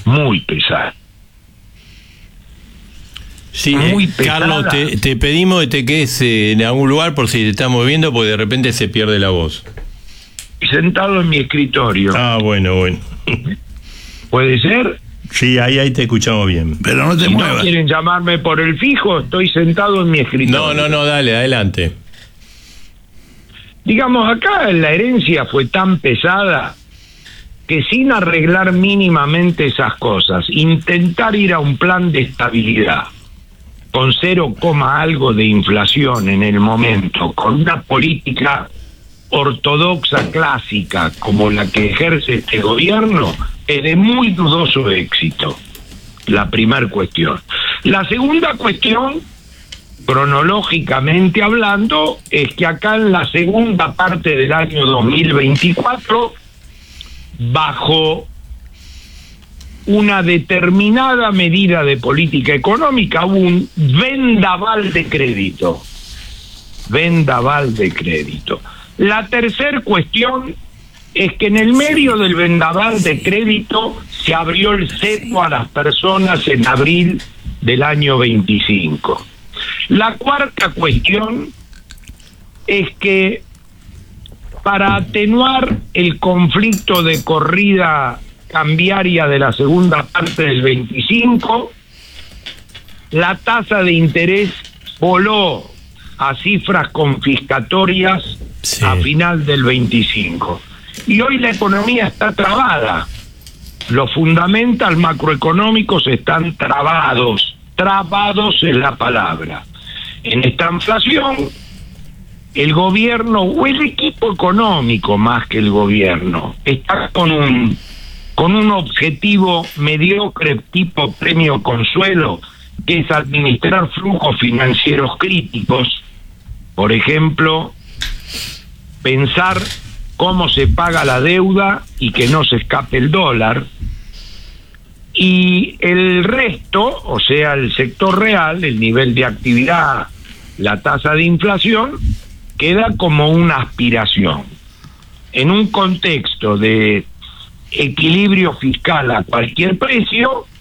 muy pesada. Sí, muy Carlos, te pedimos que te quedes en algún lugar por si te estamos viendo, porque de repente se pierde la voz. Sentado en mi escritorio. Ah, bueno. ¿Puede ser? Sí, ahí te escuchamos bien. Pero no te muevas. ¿No quieren llamarme por el fijo? Estoy sentado en mi escritorio. No, dale, adelante. Digamos, acá la herencia fue tan pesada que sin arreglar mínimamente esas cosas, intentar ir a un plan de estabilidad con 0, algo de inflación en el momento, con una política ortodoxa clásica como la que ejerce este gobierno, es de muy dudoso éxito. La primera cuestión. La segunda cuestión, cronológicamente hablando, es que acá en la segunda parte del año 2024, bajo una determinada medida de política económica, hubo un vendaval de crédito. La tercera cuestión es que en el medio del vendaval de crédito se abrió el cepo a las personas en abril del año 25. La cuarta cuestión es que para atenuar el conflicto de corrida cambiaria de la segunda parte del 25, la tasa de interés voló a cifras confiscatorias a final del 25. Y hoy la economía está trabada. Los fundamentals macroeconómicos están trabados. Trabados es la palabra. En esta inflación, el gobierno, o el equipo económico más que el gobierno, está con un objetivo mediocre tipo premio consuelo, que es administrar flujos financieros críticos. Por ejemplo, pensar cómo se paga la deuda y que no se escape el dólar. Y el resto, o sea, el sector real, el nivel de actividad, la tasa de inflación, queda como una aspiración. En un contexto de equilibrio fiscal a cualquier precio,